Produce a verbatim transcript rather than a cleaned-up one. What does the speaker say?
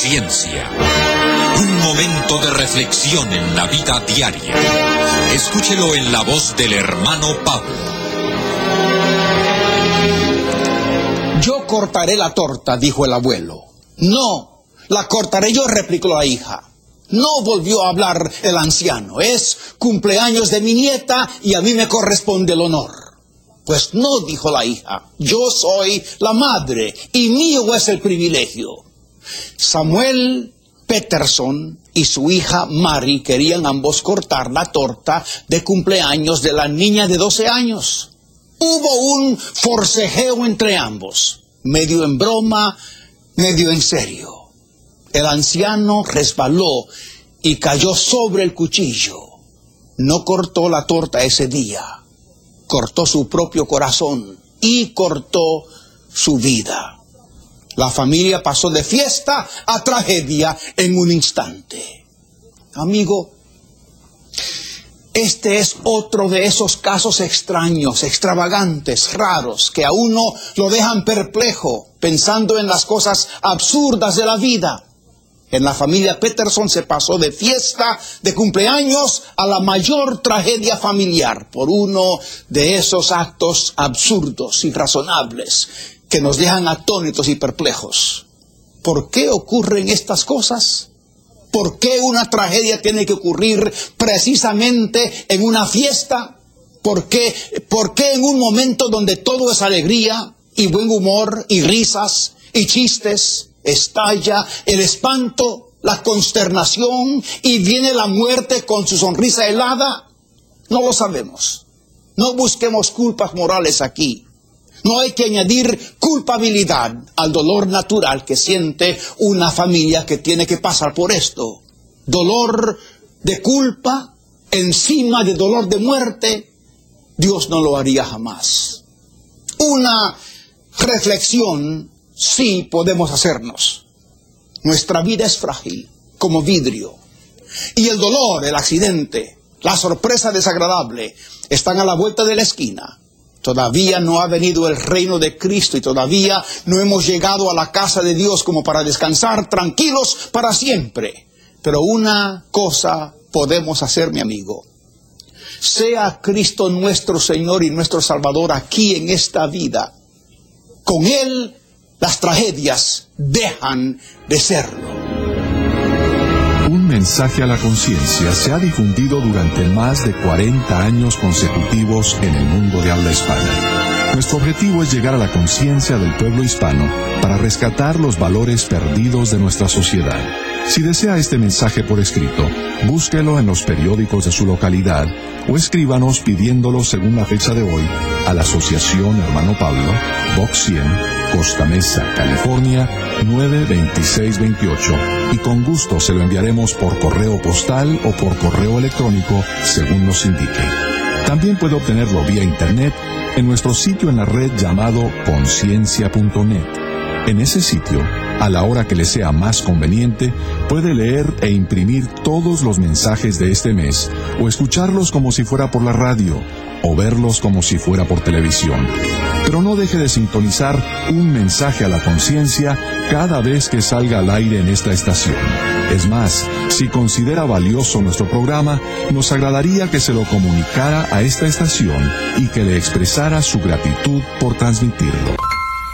conciencia. Un momento de reflexión en la vida diaria. Escúchelo en la voz del hermano Pablo. Yo cortaré la torta, dijo el abuelo. No, la cortaré yo, replicó la hija. No volvió a hablar el anciano. Es cumpleaños de mi nieta y a mí me corresponde el honor. Pues no, dijo la hija, yo soy la madre y mío es el privilegio. Samuel Peterson y su hija Mary querían ambos cortar la torta de cumpleaños de la niña de doce años. Hubo un forcejeo entre ambos, medio en broma, medio en serio. El anciano resbaló y cayó sobre el cuchillo. No cortó la torta ese día. Cortó su propio corazón y cortó su vida. La familia pasó de fiesta a tragedia en un instante. Amigo, este es otro de esos casos extraños, extravagantes, raros, que a uno lo dejan perplejo, pensando en las cosas absurdas de la vida. En la familia Peterson se pasó de fiesta de cumpleaños a la mayor tragedia familiar por uno de esos actos absurdos, irrazonables, que nos dejan atónitos y perplejos. ¿Por qué ocurren estas cosas? ¿Por qué una tragedia tiene que ocurrir precisamente en una fiesta? ¿Por qué, por qué en un momento donde todo es alegría y buen humor y risas y chistes estalla el espanto, la consternación y viene la muerte con su sonrisa helada? No lo sabemos. No busquemos culpas morales aquí. No hay que añadir culpabilidad al dolor natural que siente una familia que tiene que pasar por esto. Dolor de culpa encima de dolor de muerte, Dios no lo haría jamás. Una reflexión sí podemos hacernos. Nuestra vida es frágil, como vidrio. Y el dolor, el accidente, la sorpresa desagradable están a la vuelta de la esquina. Todavía no ha venido el reino de Cristo y todavía no hemos llegado a la casa de Dios como para descansar tranquilos para siempre. Pero una cosa podemos hacer, mi amigo. Sea Cristo nuestro Señor y nuestro Salvador aquí en esta vida. Con Él las tragedias dejan de serlo. Un mensaje a la conciencia se ha difundido durante más de cuarenta años consecutivos en el mundo de habla hispana. Nuestro objetivo es llegar a la conciencia del pueblo hispano para rescatar los valores perdidos de nuestra sociedad. Si desea este mensaje por escrito, búsquelo en los periódicos de su localidad o escríbanos pidiéndolo según la fecha de hoy a la Asociación Hermano Pablo, Box cien, Costa Mesa, California, nueve veintiséis veintiocho, y con gusto se lo enviaremos por correo postal o por correo electrónico según nos indique. También puede obtenerlo vía internet en nuestro sitio en la red llamado conciencia punto net. En ese sitio, a la hora que le sea más conveniente, puede leer e imprimir todos los mensajes de este mes, o escucharlos como si fuera por la radio, o verlos como si fuera por televisión. Pero no deje de sintonizar un mensaje a la conciencia cada vez que salga al aire en esta estación. Es más, si considera valioso nuestro programa, nos agradaría que se lo comunicara a esta estación y que le expresara su gratitud por transmitirlo.